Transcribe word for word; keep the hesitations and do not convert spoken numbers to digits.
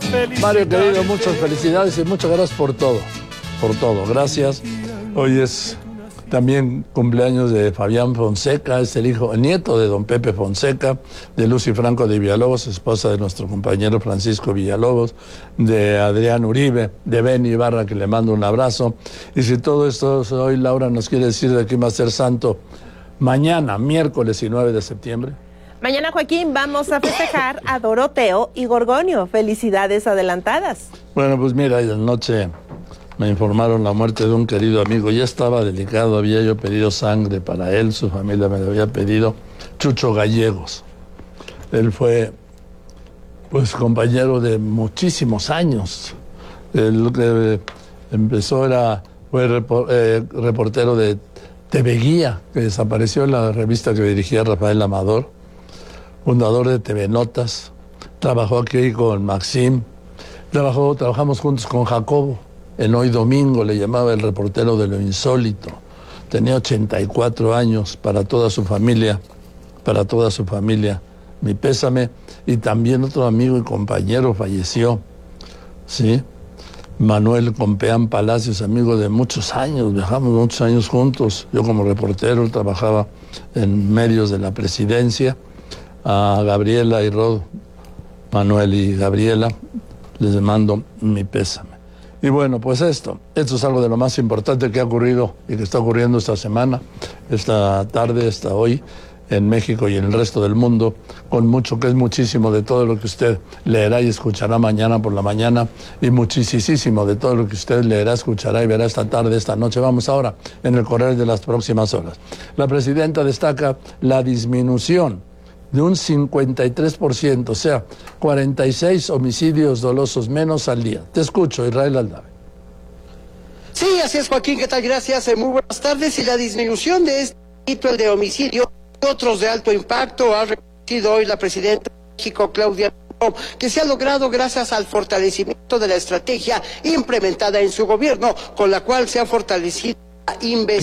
Mario querido, muchas felicidades y muchas gracias por todo, por todo, gracias. Hoy es también cumpleaños de Fabián Fonseca, es el hijo, el nieto de don Pepe Fonseca, de Lucy Franco de Villalobos, esposa de nuestro compañero Francisco Villalobos, de Adrián Uribe, de Benny Ibarra, que le mando un abrazo. Y si todo esto hoy Laura nos quiere decir de quién va a ser santo mañana, miércoles y nueve de septiembre. Mañana, Joaquín, vamos a festejar a Doroteo y Gorgonio. Felicidades adelantadas. Bueno, pues mira, anoche me informaron la muerte de un querido amigo. Ya estaba delicado, había yo pedido sangre para él, su familia me lo había pedido. Chucho Gallegos. Él fue, pues, compañero de muchísimos años. Él eh, empezó, era, fue repor, eh, reportero de T V Guía, que desapareció en la revista que dirigía Rafael Amador, fundador de T V Notas, trabajó aquí con Maxim, trabajó, trabajamos juntos con Jacobo. En Hoy Domingo le llamaba el reportero de lo insólito. Tenía ochenta y cuatro años, para toda su familia, para toda su familia. Mi pésame. Y también otro amigo y compañero falleció, ¿sí? Manuel Compeán Palacios, amigo de muchos años, viajamos muchos años juntos. Yo como reportero trabajaba en medios de la presidencia. A Gabriela y Rod, Manuel y Gabriela, les mando mi pésame. Y bueno, pues esto, esto es algo de lo más importante que ha ocurrido y que está ocurriendo esta semana, esta tarde, esta hoy, en México y en el resto del mundo, con mucho, que es muchísimo de todo lo que usted leerá y escuchará mañana por la mañana, y muchísimo de todo lo que usted leerá, escuchará y verá esta tarde, esta noche. Vamos ahora en el correr de las próximas horas. La presidenta destaca la disminución de un cincuenta y tres por ciento, o sea, cuarenta y seis homicidios dolosos menos al día. Te escucho, Israel Aldave. Sí, así es, Joaquín, ¿qué tal? Gracias, eh, muy buenas tardes. Y la disminución de este delito, el de homicidio y otros de alto impacto, ha reconocido hoy la presidenta de México, Claudia Sheinbaum, que se ha logrado gracias al fortalecimiento de la estrategia implementada en su gobierno, con la cual se ha fortalecido la investigación